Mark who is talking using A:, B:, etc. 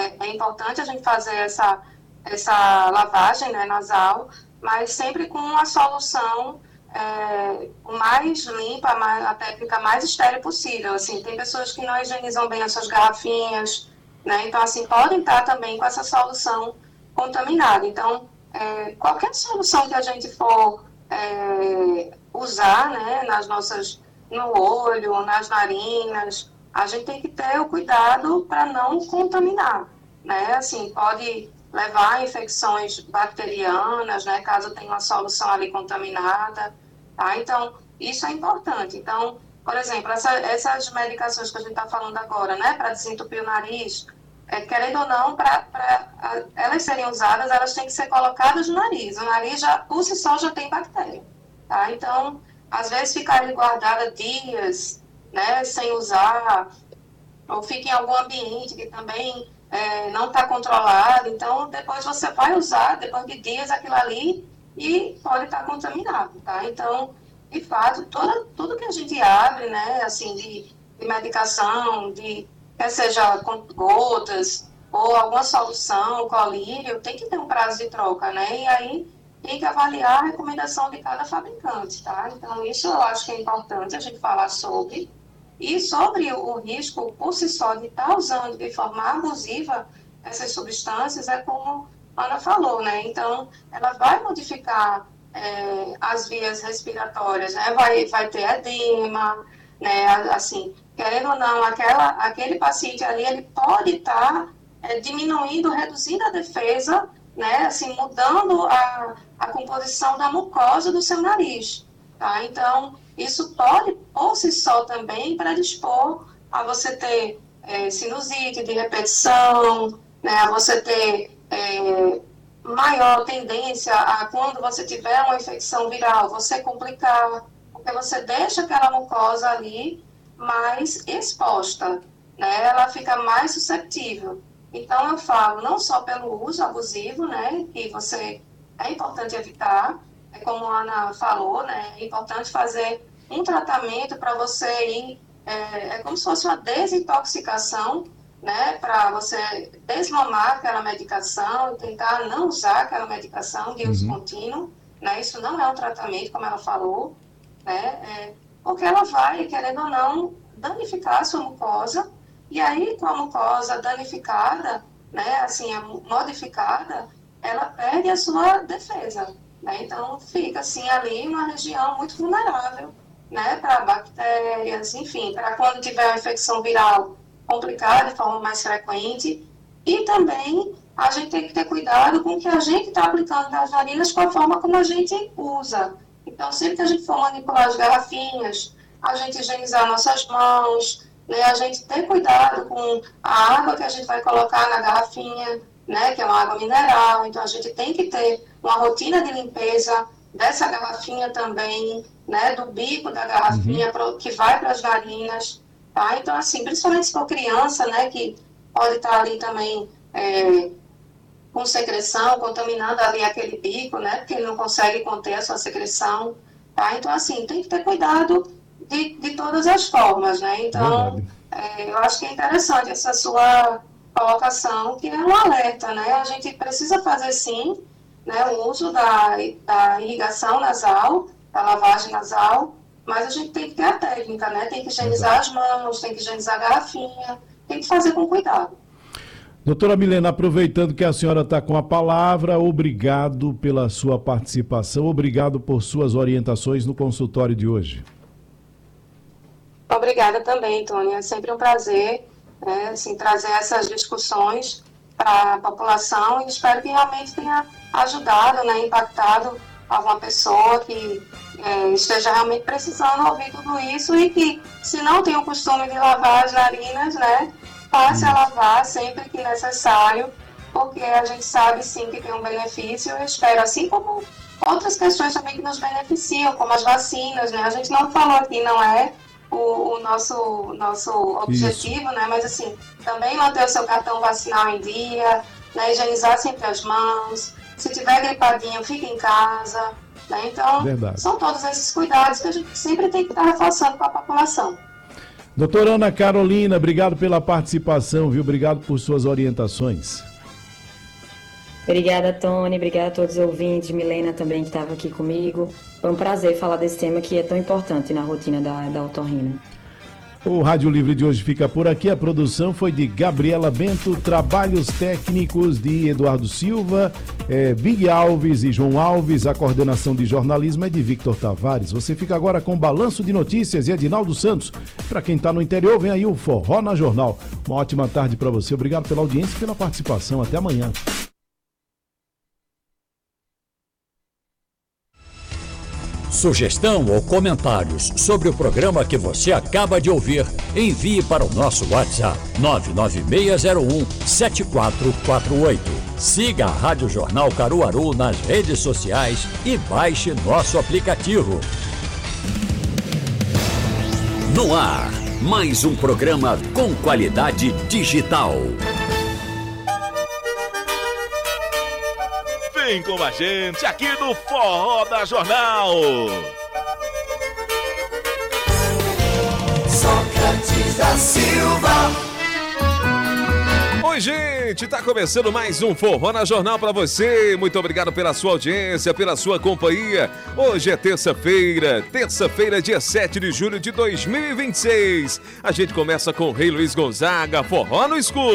A: é importante a gente fazer essa lavagem, né, nasal, mas sempre com uma solução o mais limpa, a técnica mais estéril possível. Assim, tem pessoas que não higienizam bem as suas garrafinhas, né? Então, assim, podem estar também com essa solução contaminada. Então, qualquer solução que a gente for usar, né, no olho, nas narinas, a gente tem que ter o cuidado para não contaminar, né? Assim, pode levar a infecções bacterianas, né, caso tenha uma solução ali contaminada, tá? Então, isso é importante. Então, por exemplo, essas medicações que a gente está falando agora, né, para desentupir o nariz, querendo ou não, para elas serem usadas, elas têm que ser colocadas no nariz. O nariz, já, por si só, já tem bactéria, tá? Então, às vezes fica ali guardada dias, né, sem usar, ou fica em algum ambiente que também não está controlado. Então, depois você vai usar, depois de dias, aquilo ali e pode estar contaminado, tá? Então, de fato, tudo que a gente abre, né, assim, de medicação, quer seja com gotas ou alguma solução, colírio, tem que ter um prazo de troca, né? E aí tem que avaliar a recomendação de cada fabricante, tá? Então, isso eu acho que é importante a gente falar sobre. E sobre o risco, por si só, de estar usando de forma abusiva essas substâncias, é como a Ana falou, né? Então, ela vai modificar as vias respiratórias, né? Vai ter edema, né? Assim, querendo ou não, aquele paciente ali, ele pode estar diminuindo, reduzindo a defesa, né? Assim, mudando a composição da mucosa do seu nariz, tá? Então, isso pode, por si só, também predispor a você ter sinusite de repetição, né, a você ter maior tendência a, quando você tiver uma infecção viral, você complicar, porque você deixa aquela mucosa ali mais exposta, né, ela fica mais suscetível. Então, eu falo não só pelo uso abusivo, né, que é importante evitar, como a Ana falou, né, é importante fazer um tratamento para você ir, como se fosse uma desintoxicação, né, para você desmamar aquela medicação, tentar não usar aquela medicação de uso contínuo, né, isso não é um tratamento, como ela falou, né, porque ela vai, querendo ou não, danificar a sua mucosa, e aí com a mucosa danificada, né, assim, modificada, ela perde a sua defesa, né? Então fica assim ali uma região muito vulnerável, né, para bactérias, enfim, para quando tiver uma infecção viral complicada de forma mais frequente. E também a gente tem que ter cuidado com o que a gente está aplicando nas narinas, com a forma como a gente usa. Então, sempre que a gente for manipular as garrafinhas, a gente higienizar nossas mãos, né, a gente ter cuidado com a água que a gente vai colocar na garrafinha, né, que é uma água mineral. Então, a gente tem que ter uma rotina de limpeza dessa garrafinha também, né, do bico da garrafinha que vai para as narinas, tá? Então, assim, principalmente se for criança, né, que pode estar ali também com secreção, contaminando ali aquele bico, né, porque ele não consegue conter a sua secreção, tá? Então, assim, tem que ter cuidado de todas as formas, né? Então,
B: Verdade.
A: eu acho que é interessante essa sua colocação, que é um alerta, né? A gente precisa fazer, sim, né, o uso da irrigação nasal, da lavagem nasal, mas a gente tem que ter a técnica, né? Tem que higienizar
B: Exato.
A: as mãos, tem que higienizar a garrafinha, tem que fazer com cuidado.
B: Doutora Milena, aproveitando que a senhora está com a palavra, obrigado pela sua participação, obrigado por suas orientações no consultório de hoje.
A: Obrigada também, Tônia. É sempre um prazer, né, assim, trazer essas discussões para a população e espero que realmente tenha ajudado, né, impactado alguma pessoa que esteja realmente precisando ouvir tudo isso e que, se não tem o costume de lavar as narinas, né, passe a
B: Isso.
A: lavar sempre que necessário, porque a gente sabe sim que tem um benefício. Eu espero, assim como outras questões também que nos beneficiam, como as vacinas, né? A gente não falou aqui, não é o nosso
B: Isso.
A: objetivo, né? Mas assim, também manter o seu cartão vacinal em dia, né? Higienizar sempre as mãos. Se tiver gripadinho, fique em casa, né? Então,
B: Verdade.
A: são todos esses cuidados que a gente sempre tem que estar reforçando para a população.
B: Doutora Ana Carolina, obrigado pela participação, viu? Obrigado por suas orientações.
C: Obrigada, Tony. Obrigada a todos os ouvintes. Milena também, que estava aqui comigo. Foi um prazer falar desse tema que é tão importante na rotina da otorrina.
B: O Rádio Livre de hoje fica por aqui. A produção foi de Gabriela Bento, trabalhos técnicos de Eduardo Silva, Big Alves e João Alves. A coordenação de jornalismo é de Victor Tavares. Você fica agora com o Balanço de Notícias e Edinaldo Santos. Para quem está no interior, vem aí o Forró na Jornal. Uma ótima tarde para você. Obrigado pela audiência e pela participação. Até amanhã.
D: Sugestão ou comentários sobre o programa que você acaba de ouvir, envie para o nosso WhatsApp 99601-7448. Siga a Rádio Jornal Caruaru nas redes sociais e baixe nosso aplicativo.
E: No ar, mais um programa com qualidade digital.
F: Vem com a gente aqui no Forró da Jornal.
G: Sócrates da Silva.
F: Oi, gente, tá começando mais um Forró na Jornal pra você. Muito obrigado pela sua audiência, pela sua companhia. Hoje é terça-feira, dia 7 de julho de 2026. A gente começa com o Rei Luiz Gonzaga, Forró no Escuro.